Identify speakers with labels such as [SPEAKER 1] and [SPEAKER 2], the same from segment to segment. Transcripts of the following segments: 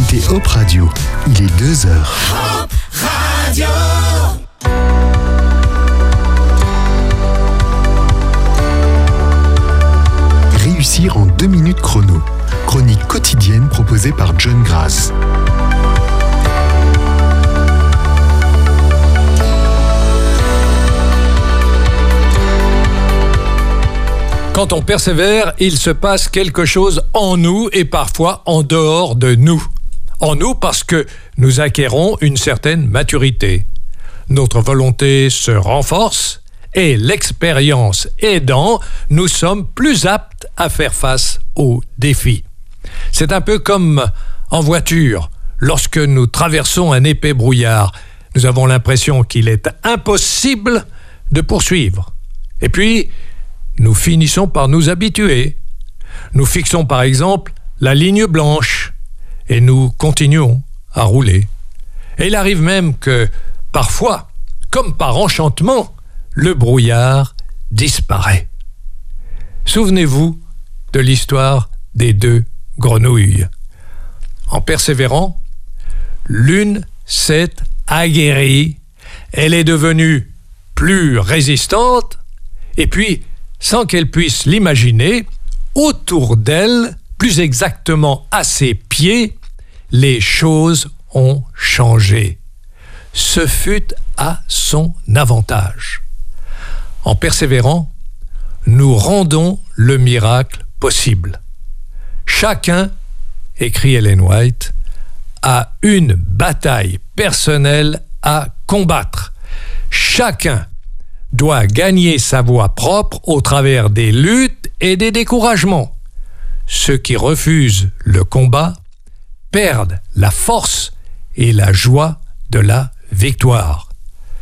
[SPEAKER 1] écoutez Hop Radio. Il est 2h.
[SPEAKER 2] Hop Radio.
[SPEAKER 1] Réussir en 2 minutes chrono. Chronique quotidienne proposée par John Graz.
[SPEAKER 3] Quand on persévère, il se passe quelque chose en nous et parfois en dehors de nous. En nous parce que nous acquérons une certaine maturité. Notre volonté se renforce et l'expérience aidant, nous sommes plus aptes à faire face aux défis. C'est un peu comme en voiture. Lorsque nous traversons un épais brouillard, nous avons l'impression qu'il est impossible de poursuivre. Et puis, nous finissons par nous habituer. Nous fixons par exemple la ligne blanche et nous continuons à rouler. Et il arrive même que, parfois, comme par enchantement, le brouillard disparaît. Souvenez-vous de l'histoire des 2 grenouilles. En persévérant, l'une s'est aguerrie, elle est devenue plus résistante, et puis, sans qu'elle puisse l'imaginer, autour d'elle, plus exactement à ses pieds, les choses ont changé. Ce fut à son avantage. En persévérant, nous rendons le miracle possible. Chacun, écrit Ellen White, a une bataille personnelle à combattre. Chacun doit gagner sa voie propre au travers des luttes et des découragements. Ceux qui refusent le combat perdent la force et la joie de la victoire.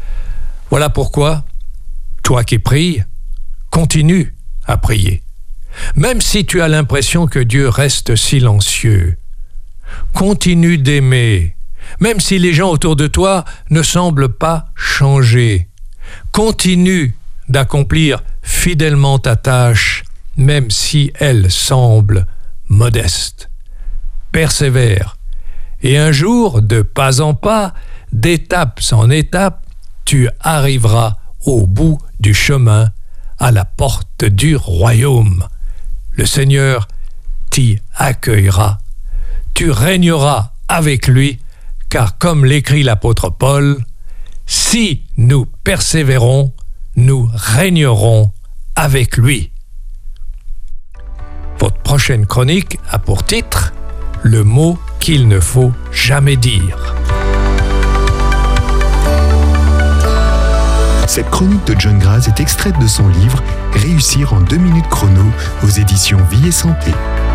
[SPEAKER 3] Voilà pourquoi, toi qui pries, continue à prier. Même si tu as l'impression que Dieu reste silencieux, continue d'aimer, même si les gens autour de toi ne semblent pas changer. Continue d'accomplir fidèlement ta tâche, même si elle semble modeste. Persévère, et un jour, de pas en pas, d'étape en étape, tu arriveras au bout du chemin, à la porte du royaume. Le Seigneur t'y accueillera. Tu régneras avec lui, car comme l'écrit l'apôtre Paul, si nous persévérons, nous régnerons avec lui. Votre prochaine chronique a pour titre « Le mot qu'il ne faut jamais dire ».
[SPEAKER 1] Cette chronique de John Graz est extraite de son livre « Réussir en 2 minutes chrono » aux éditions Vie et Santé.